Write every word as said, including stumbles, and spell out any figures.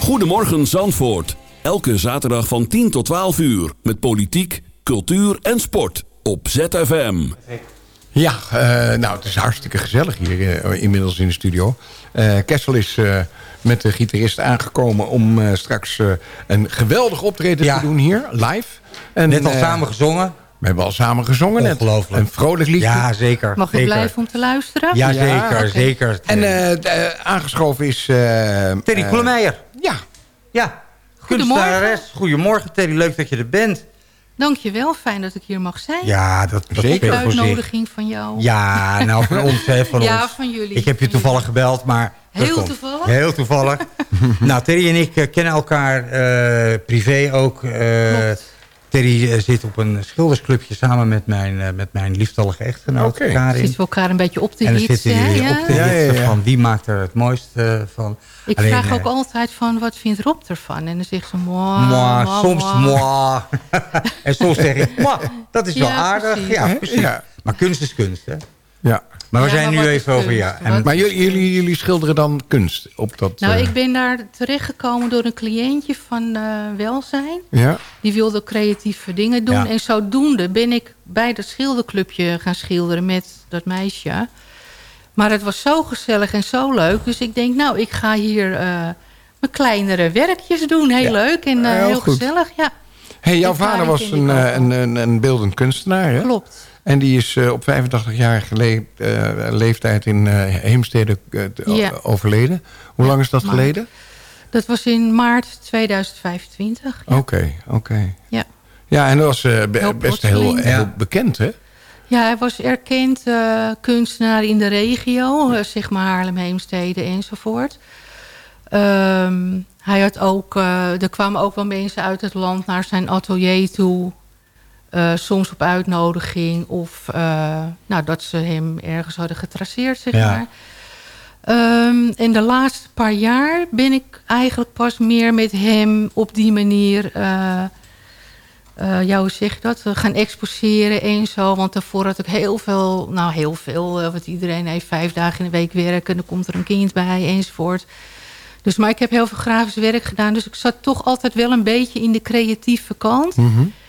Goedemorgen Zandvoort. Elke zaterdag van tien tot twaalf uur. Met politiek, cultuur en sport. Op Z F M. Ja, uh, nou het is hartstikke gezellig hier uh, inmiddels in de studio. Uh, Kessel is uh, met de gitarist aangekomen om uh, straks uh, een geweldig optreden ja. te doen hier, live. En, net al uh, samen gezongen. We hebben al samen gezongen. Ongelooflijk. Net. Een vrolijk liedje. Ja, zeker. Mag ik blijven om te luisteren? Ja, ja zeker. okay. zeker. En uh, uh, aangeschoven is... Uh, Terry uh, Koelemeijer. Ja. Ja. Goedemorgen. Goedemorgen, Terry. Leuk dat je er bent. Dankjewel. Fijn dat ik hier mag zijn. Ja, dat, dat zeker. De uitnodiging van jou. Ja, nou van ons. Hè, van ja, ons. van jullie. Ik heb je toevallig gebeld, maar... Heel toevallig? Heel toevallig. Nou, Terry en ik uh, kennen elkaar uh, privé ook. Uh, Terry uh, zit op een schildersclubje samen met mijn, uh, met mijn lieftallige echtgenoot okay. Karin. Zitten we elkaar een beetje op te hitsen. En dan hitsen, zitten jullie ja? op te ja, hitsen ja, ja. van wie maakt er het mooiste uh, van. Ik Alleen, vraag uh, ook altijd van, wat vindt Rob ervan? En dan zegt ze, moi, moi, moi, soms moi. moi. En soms zeg ik, moi, dat is wel Ja, aardig. precies. Ja, precies. Ja. Maar kunst is kunst, hè? Ja. Maar we Ja, zijn maar nu wat even is over kunst? ja. Wat En, Maar jullie, jullie, jullie schilderen dan kunst op dat... Nou, uh, ik ben daar terechtgekomen door een cliëntje van uh, Welzijn. Ja? Die wilde creatieve dingen doen. Ja. En zodoende ben ik bij dat schilderclubje gaan schilderen met dat meisje. Maar het was zo gezellig en zo leuk. Dus ik denk, nou, ik ga hier uh, mijn kleinere werkjes doen. Heel Ja. leuk en uh, Heel heel goed. gezellig, ja. Hey, jouw En vader Karin was ken ik een, ook uh, wel. een, een, een beeldend kunstenaar, hè? Klopt. En die is uh, op vijfentachtig-jarige le uh, leeftijd in uh, Heemstede uh, Ja. overleden. Hoe lang is dat maar- geleden? Dat was in maart tweeduizend vijfentwintig. Oké, Ja. oké. Okay. Ja. Ja, en dat was uh, be Heel best heel, plotseling. heel Ja. bekend, hè? Ja, hij was erkend uh, kunstenaar in de regio. Uh, zeg maar Haarlem, Heemstede enzovoort. Um, hij had ook, uh, er kwamen ook wel mensen uit het land naar zijn atelier toe. Uh, soms op uitnodiging. Of uh, nou, dat ze hem ergens hadden getraceerd, zeg Ja. maar. Um, en de laatste paar jaar ben ik eigenlijk pas meer met hem op die manier... Uh, Uh, ja, hoe zeg je dat? We gaan exposeren en zo. Want daarvoor had ik heel veel, nou heel veel, uh, wat iedereen heeft, vijf dagen in de week werken. Dan komt er een kind bij enzovoort. Dus, maar ik heb heel veel grafisch werk gedaan. Dus ik zat toch altijd wel een beetje in de creatieve kant. Mm-hmm.